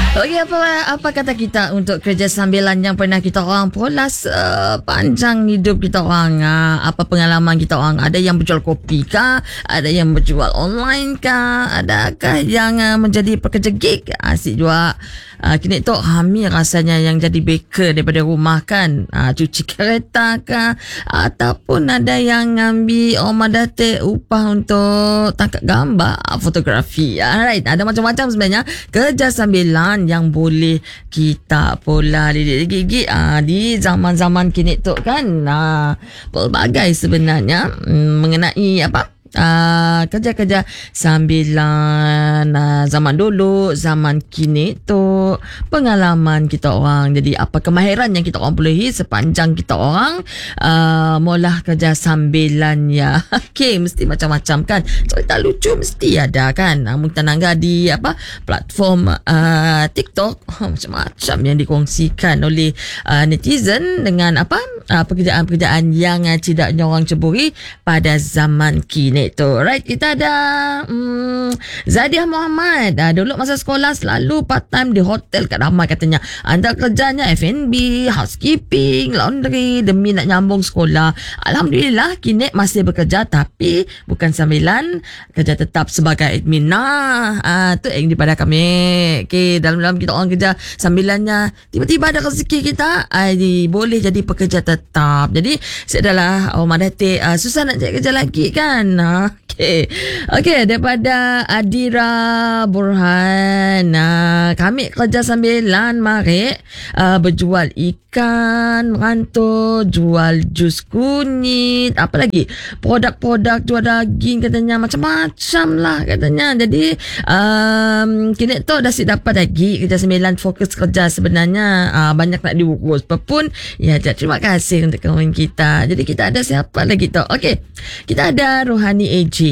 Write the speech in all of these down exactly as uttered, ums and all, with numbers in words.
Okey, apa apa kata kita untuk kerja sambilan yang pernah kita orang pola sepanjang hidup kita orang? Apa pengalaman kita orang? Ada yang berjual kopi kah? Ada yang berjual online kah? Adakah yang uh, menjadi pekerja gig? Asyik juga. Uh, kini tu Hamil rasanya yang jadi baker daripada rumah kan. Uh, cuci kereta kah? Ataupun ada yang ambil Omar Datuk upah untuk tangkap gambar, fotografi. Alright, ada macam-macam sebenarnya kerja sambilan yang boleh kita pola di gigi uh, di zaman-zaman kini tu kan. Uh, pelbagai sebenarnya um, mengenai apa? Uh, kerja-kerja sambilan uh, zaman dulu, zaman kini tu, pengalaman kita orang. Jadi apa kemahiran yang kita orang bolehi sepanjang kita orang uh, mula kerja sambilan ya. Okay, mesti macam-macam kan. Cerita lucu mesti ada kan. Uh, Mungkin di apa platform uh, TikTok uh, macam-macam yang dikongsikan oleh uh, netizen dengan apa uh, pekerjaan-pekerjaan yang uh, tidak orang ceburi pada zaman kini tu. Right, kita ada um, Zadiah Muhammad. Uh, dulu masa sekolah selalu part time di hotel kat Ramai katanya. Anda kerjanya F and B, housekeeping, laundry demi nak nyambung sekolah. Alhamdulillah kini masih bekerja tapi bukan sambilan, kerja tetap sebagai admin. Nah, uh, tu yang daripada kami. Okay, dalam-dalam kita orang kerja sambilannya tiba-tiba ada rezeki kita, uh, di, boleh jadi pekerja tetap. Jadi sedalah Omar Datuk uh, susah nak cari kerja lagi kan. Uh, Okay. Okay, daripada Adira Burhan. Uh, kami kerja sambilan mari uh, berjual ikan, rantur, jual jus kunyit, apa lagi? Produk-produk jual daging katanya, macam-macam lah katanya. Jadi um, kini tu dah si dapat lagi kerja sambilan, fokus kerja sebenarnya. Uh, banyak nak diurus pun. Ya, terima kasih untuk kawan kita. Jadi kita ada siapa lagi tu? Okay, kita ada Rohani A J.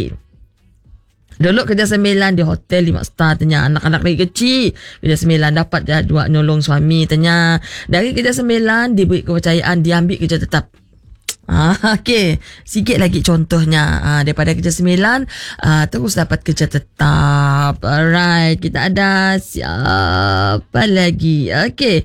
Dulu kerja sambilan di hotel lima star tanya, anak-anak lagi kecil. Kerja sambilan dapat dia dua nolong suami tanya. Dari kerja sambilan diberi kepercayaan diambil kerja tetap. Ah, okay. Sikit lagi contohnya ah, daripada kerja sembilan ah, terus dapat kerja tetap. Alright, kita ada siapa lagi? Okay,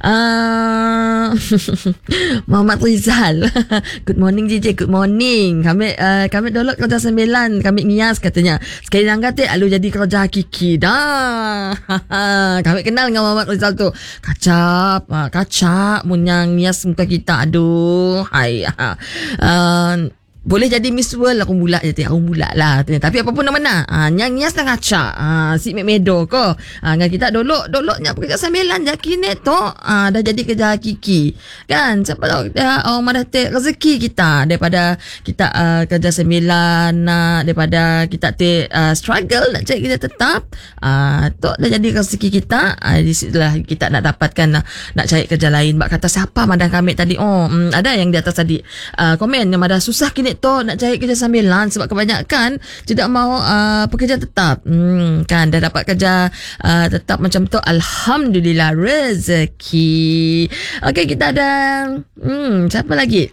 ah, Muhammad Rizal. Good morning J J, good morning. Kami uh, kami dulu kerja sembilan, kami ngias katanya. Sekali lang kata alu jadi kerja hakiki dah. Kami kenal dengan Muhammad Rizal tu. Kacap, ah, kacap munyang ngias muka kita. Aduh, hai. Uh, boleh jadi Miss World aku mula je aku mula lah tapi apapun mana uh, yang nyas dah ngaca uh, si Mek Medo ko uh, dengan kita dulu dulunya pekerja sambilan je kini tu uh, dah jadi kerja hakiki kan. Siapa tahu dah orang mana take rezeki kita daripada kita uh, kerja sambilan uh, daripada kita take uh, struggle nak cari kerja tetap uh, tu dah jadi rezeki kita. Uh, di situlah kita nak dapatkan uh, nak cari kerja lain. Bak kata siapa madang kami tadi oh um, ada yang di atas tadi uh, komen yang madang susah kini tu nak cari kerja sambilan sebab kebanyakan tidak mahu uh, pekerja tetap. Hmm, kan dah dapat kerja uh, tetap macam tu, alhamdulillah rezeki. Okey, kita ada hmm, siapa lagi?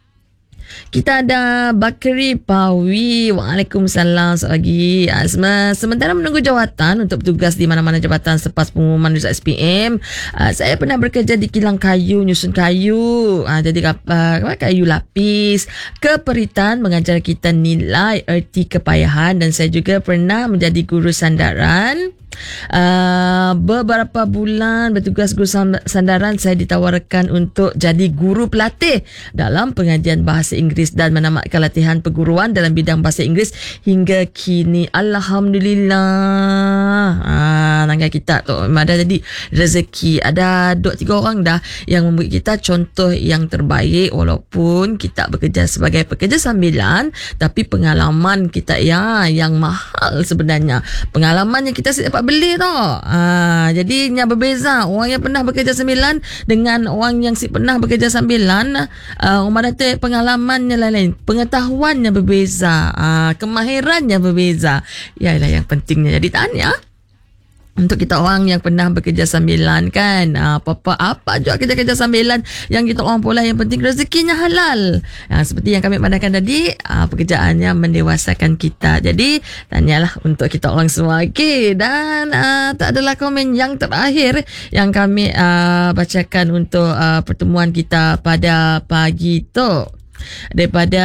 Kita ada Bakri Pawi. Waalaikumsalam lagi. Sementara menunggu jawatan untuk bertugas di mana-mana jabatan selepas pengumuman result S P M, saya pernah bekerja di kilang kayu, nyusun kayu. Jadi kayu lapis, keperitan, mengajar kita nilai, erti kepayahan, dan saya juga pernah menjadi guru sandaran. Uh, beberapa bulan bertugas guru sandaran, saya ditawarkan untuk jadi guru pelatih dalam pengajian bahasa Inggeris dan menamatkan latihan perguruan dalam bidang bahasa Inggeris hingga kini. Alhamdulillah. Ah, nangga kita tu ada jadi rezeki. Ada dua tiga orang dah yang memberi kita contoh yang terbaik walaupun kita bekerja sebagai pekerja sambilan, tapi pengalaman kita ya yang mahal sebenarnya. Pengalaman yang kita dapat beli tu. Ah, jadinya berbeza. Orang yang pernah bekerja sambilan dengan orang yang si pernah bekerja sambilan, uh, orang ada pengalamannya lain-lain, pengetahuannya berbeza, ah, kemahirannya berbeza. Yalah yang pentingnya. Jadi tanya untuk kita orang yang pernah bekerja sambilan kan, apa-apa apa juga kerja-kerja sambilan yang kita orang pula, yang penting rezekinya halal. Ha, seperti yang kami pandangkan tadi, ha, pekerjaannya mendewasakan kita. Jadi tanyalah untuk kita orang semua. Okey, dan uh, tak adalah komen yang terakhir yang kami uh, bacakan untuk uh, pertemuan kita pada pagi tu daripada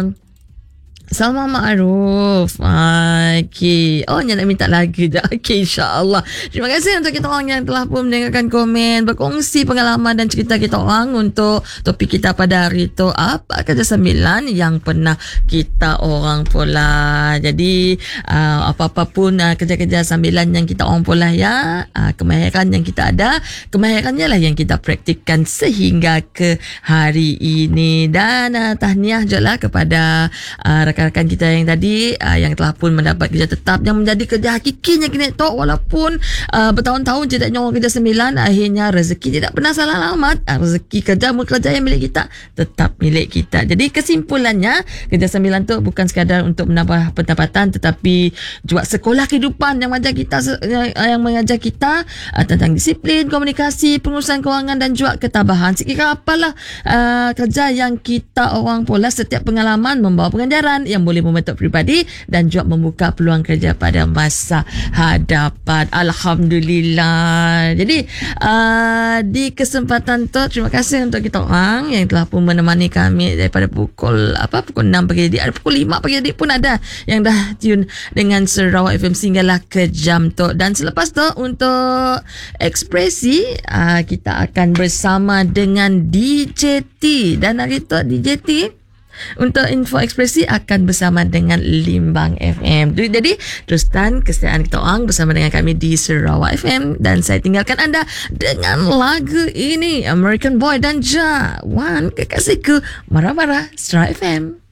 Salma Ma'ruf. Okey. Oh, dia nak minta lagu je. Okey, insyaAllah. Terima kasih untuk kita orang yang telah pun mendengarkan komen, berkongsi pengalaman dan cerita kita orang untuk topik kita pada hari itu. Apa kerja sambilan yang pernah kita orang pula. Jadi, uh, apa-apa pun uh, kerja-kerja sambilan yang kita orang pula ya, uh, kemahiran yang kita ada, kemahirannya lah yang kita praktikkan sehingga ke hari ini. Dan uh, tahniah je lah kepada uh, rakan-rakan kita yang tadi uh, yang telah pun mendapat kerja tetap yang menjadi kerja hakikinya kena tahu, walaupun uh, bertahun-tahun tidaknya orang kerja sembilan, akhirnya rezeki tidak pernah salah alamat. Uh, rezeki kerja kerja yang milik kita tetap milik kita. Jadi kesimpulannya, kerja sembilan tu bukan sekadar untuk menambah pendapatan, tetapi juga sekolah kehidupan yang mengajar kita yang mengajar kita uh, tentang disiplin, komunikasi, pengurusan kewangan dan juga ketabahan. Sekira apalah uh, kerja yang kita orang pula, setiap pengalaman membawa pengajaran yang boleh membentuk pribadi dan juga membuka peluang kerja pada masa hadapan. Alhamdulillah. Jadi uh, di kesempatan tu, terima kasih untuk kita orang yang telah pun menemani kami daripada pukul apa pukul enam pagi tadi, ada pukul lima pagi tadi pun ada yang dah tune dengan Sarawak F M sehinggalah ke jam tu. Dan selepas tu untuk ekspresi uh, kita akan bersama dengan D J T, dan hari tu D J T untuk info ekspresi akan bersama dengan Limbang F M. Jadi teruskan kesetiaan kita orang bersama dengan kami di Sarawak F M, dan saya tinggalkan anda dengan lagu ini, American Boy dan Ja Wan, kekasihku, marah-marah, Sarawak F M.